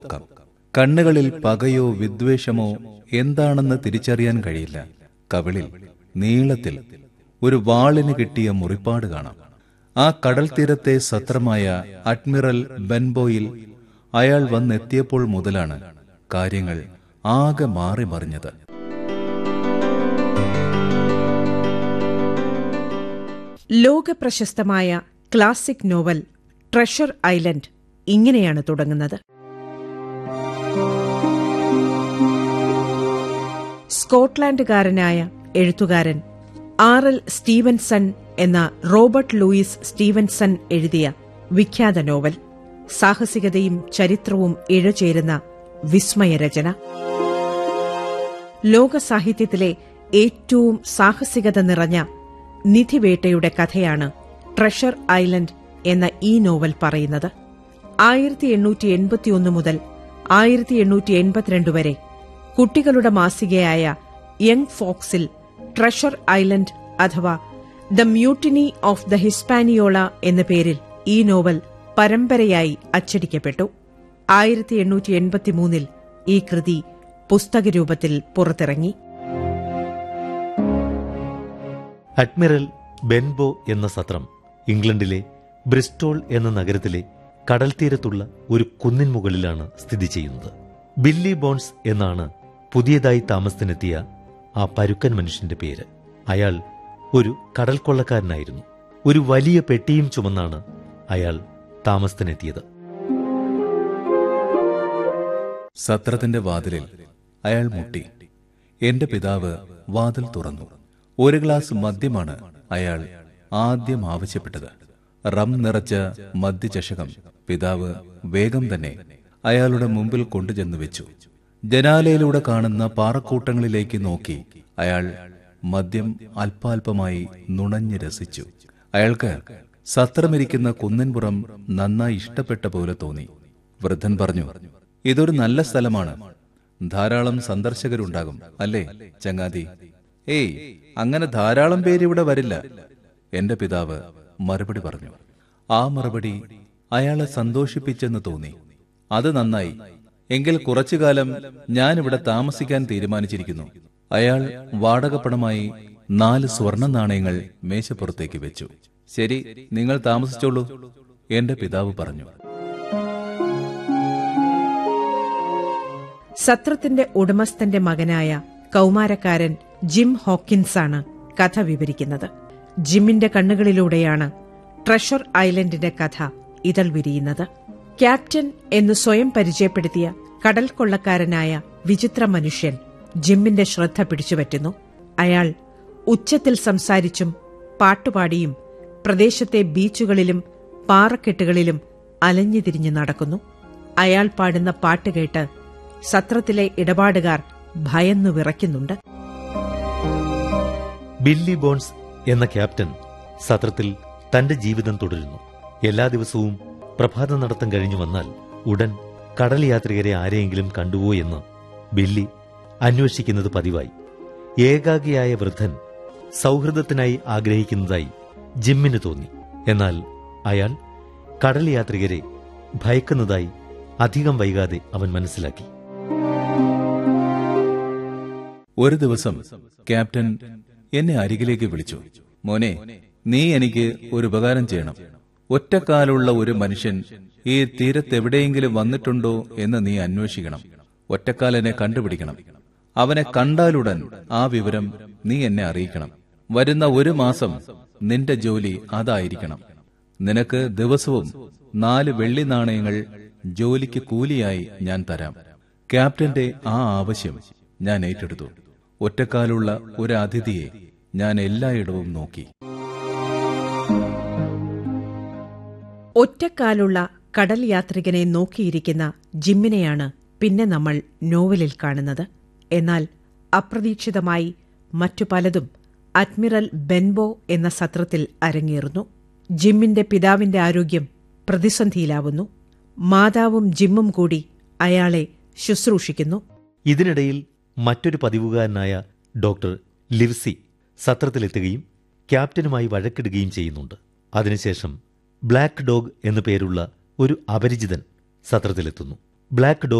പൊക്കം. കണ്ണുകളിൽ പകയോ വിദ്വേഷമോ എന്താണെന്ന് തിരിച്ചറിയാൻ കഴിയില്ല. കവിളിൽ നീളത്തിൽ ഒരു വാളിന് കിട്ടിയ മുറിപ്പാട് കാണാം. ആ കടൽ തീരത്തെ സത്രമായ അഡ്മിറൽ ബെൻബോയിൽ അയാൾ വന്നെത്തിയപ്പോൾ മുതലാണ് കാര്യങ്ങൾ ആകെ മാറി മറിഞ്ഞത്. ലോകപ്രശസ്തമായ ക്ലാസിക് നോവൽ ട്രഷർ ഐലൻഡ് ഇങ്ങനെയാണ് തുടങ്ങുന്നത്. സ്കോട്ട്ലാൻഡുകാരനായ എഴുത്തുകാരൻ ആർ.എൽ. സ്റ്റീവൻസൺ എന്ന റോബർട്ട് ലൂയിസ് സ്റ്റീവൻസൺ എഴുതിയ വിഖ്യാത നോവൽ. സാഹസികതയും ചരിത്രവും ഇഴചേരുന്ന വിസ്മയരചന. ലോകസാഹിത്യത്തിലെ ഏറ്റവും സാഹസികത നിറഞ്ഞ നിധിവേട്ടയുടെ കഥയാണ് ട്രഷർ ഐലൻഡ് എന്ന ഈ നോവൽ പറയുന്നത്. 1881 മുതൽ 1882 വരെ കുട്ടികളുടെ മാസികയായ യങ് ഫോക്സിൽ ട്രഷർ ഐലൻഡ് അഥവാ the mutiny of the Hispaniola എന്ന പേരിൽ ഈ നോവൽ പരമ്പരയായി അച്ചടിക്കപ്പെട്ടു. 1883 ഈ കൃതി പുസ്തകരൂപത്തിൽ പുറത്തിറങ്ങി. അഡ്മിറൽ ബെൻബോ എന്ന സത്രം ഇംഗ്ലണ്ടിലെ ബ്രിസ്റ്റോൾ എന്ന നഗരത്തിലെ കടൽത്തീരത്തുള്ള ഒരു കുന്നിൻ മുകളിലാണ് സ്ഥിതി ചെയ്യുന്നത്. ബില്ലി ബോൺസ് എന്നാണ് പുതിയതായി താമസത്തിനെത്തിയ ആ പരുക്കൻ മനുഷ്യന്റെ പേര്. അയാൾ ഒരു കടൽ കൊള്ളക്കാരനായിരുന്നു. ഒരു വലിയ പെട്ടിയും ചുമന്നാണ് അയാൾ താമസത്തിനെത്തിയത്. സത്രത്തിന്റെ വാതിലിൽ അയാൾ മുട്ടി. എന്റെ പിതാവ് വാതിൽ തുറന്നു. ഒരു ഗ്ലാസ് മദ്യമാണ് അയാൾ ആദ്യം ആവശ്യപ്പെട്ടത്. റം നിറച്ച മദ്യചഷകം പിതാവ് വേഗം തന്നെ അയാളുടെ മുമ്പിൽ കൊണ്ടുചെന്നു വെച്ചു. ജനാലയിലൂടെ കാണുന്ന പാറക്കൂട്ടങ്ങളിലേക്ക് നോക്കി അയാൾ മദ്യം അല്പാൽപമായി നുണഞ്ഞ് രസിച്ചു. അയാൾക്ക് സത്രമിരിക്കുന്ന കുന്നിൻപുറം നന്നായി ഇഷ്ടപ്പെട്ട പോലെ തോന്നി. വൃദ്ധൻ പറഞ്ഞു, ഇതൊരു നല്ല സ്ഥലമാണ്. ധാരാളം സന്ദർശകരുണ്ടാകും അല്ലേ ചങ്ങാതി? ഏയ്, അങ്ങനെ ധാരാളം പേരിവിടെ വരില്ല, എന്റെ പിതാവ് മറുപടി പറഞ്ഞു. ആ മറുപടി അയാളെ സന്തോഷിപ്പിച്ചെന്ന് തോന്നി. അത് നന്നായി. എങ്കിൽ കുറച്ചുകാലം ഞാനിവിടെ താമസിക്കാൻ തീരുമാനിച്ചിരിക്കുന്നു. അയാൾ വാടകപ്പണമായി 4 സ്വർണ്ണ നാണയങ്ങൾ മേശപ്പുറത്തേക്ക് വെച്ചു. ശരി, നിങ്ങൾ താമസിച്ചോളൂ, എന്റെ പിതാവ് പറഞ്ഞു. സത്രത്തിന്റെ ഉടമസ്ഥന്റെ മകനായ കൌമാരക്കാരൻ ജിം ഹോക്കിൻസാണ് കഥ വിവരിക്കുന്നത്. ജിമ്മിന്റെ കണ്ണുകളിലൂടെയാണ് ട്രഷർ ഐലൻഡിന്റെ കഥ ഇതൾ വിരിയുന്നത്. ക്യാപ്റ്റൻ എന്ന് സ്വയം പരിചയപ്പെടുത്തിയ കടൽ കൊള്ളക്കാരനായ വിചിത്ര മനുഷ്യൻ ജിമ്മിന്റെ ശ്രദ്ധ പിടിച്ചുപറ്റുന്നു. അയാൾ ഉച്ചത്തിൽ സംസാരിച്ചും പാട്ടുപാടിയും പ്രദേശത്തെ ബീച്ചുകളിലും പാറക്കെട്ടുകളിലും അലഞ്ഞുതിരിഞ്ഞു നടക്കുന്നു. അയാൾ പാടുന്ന പാട്ട് കേട്ട് സത്രത്തിലെ ഇടപാടുകാർ ഭയന്നു വിറയ്ക്കുന്നുണ്ട്. ബില്ലി ബോൺസ് എന്ന ക്യാപ്റ്റൻ സത്രത്തിൽ തന്റെ ജീവിതം തുടരുന്നു. എല്ലാ ദിവസവും പ്രഭാത നടത്തം കഴിഞ്ഞു വന്നാൽ ഉടൻ കടൽ യാത്രികരെ ആരെയെങ്കിലും കണ്ടുവോ എന്ന് ബില്ലി അന്വേഷിക്കുന്നത് പതിവായി. ഏകാഗിയായ വൃദ്ധൻ സൗഹൃദത്തിനായി ആഗ്രഹിക്കുന്നതായി ജിമ്മിന് തോന്നി. എന്നാൽ അയാൾ കടൽ യാത്രികരെ ഭയക്കുന്നതായി അധികം വൈകാതെ അവൻ മനസ്സിലാക്കി. ഒരു ദിവസം ക്യാപ്റ്റൻ എന്നെ അരികിലേക്ക് വിളിച്ചു. മോനെ, നീ എനിക്ക് ഒരു ഉപകാരം ചെയ്യണം. ഒറ്റക്കാലുള്ള ഒരു മനുഷ്യൻ ഈ തീരത്തെവിടെയെങ്കിലും വന്നിട്ടുണ്ടോ എന്ന് നീ അന്വേഷിക്കണം. ഒറ്റക്കാലനെ കണ്ടുപിടിക്കണം. അവനെ കണ്ടാലുടൻ ആ വിവരം നീ എന്നെ അറിയിക്കണം. വരുന്ന 1 മാസം നിന്റെ ജോലി അതായിരിക്കണം. നിനക്ക് ദിവസവും 4 വെള്ളി നാണയങ്ങൾ ജോലിക്ക് കൂലിയായി ഞാൻ തരാം. ക്യാപ്റ്റന്റെ ആ ആവശ്യം ഞാൻ ഏറ്റെടുത്തു. ഒറ്റക്കാലുള്ള ഒരു അതിഥിയെ ഞാൻ എല്ലായിടവും നോക്കി. ഒറ്റക്കാലുള്ള കടൽ യാത്രികനെ നോക്കിയിരിക്കുന്ന ജിമ്മിനെയാണ് പിന്നെ നമ്മൾ നോവലിൽ കാണുന്നത്. എന്നാൽ അപ്രതീക്ഷിതമായി മറ്റു പലതും അഡ്മിറൽ ബെൻബോ എന്ന സത്രത്തിൽ അരങ്ങേറുന്നു. ജിമ്മിന്റെ പിതാവിന്റെ ആരോഗ്യം പ്രതിസന്ധിയിലാവുന്നു. മാതാവും ജിമ്മും കൂടി അയാളെ ശുശ്രൂഷിക്കുന്നു. ഇതിനിടയിൽ മറ്റൊരു പതിവുകാരനായ ഡോക്ടർ ലിവ്സി സത്രത്തിലെത്തുകയും ക്യാപ്റ്റനുമായി വഴക്കിടുകയും ചെയ്യുന്നുണ്ട്. അതിനുശേഷം ബ്ലാക്ക് ഡോഗ് എന്നു പേരുള്ള ഒരു അപരിചിതൻ സത്രത്തിലെത്തുന്നു. ബ്ലാക്ക്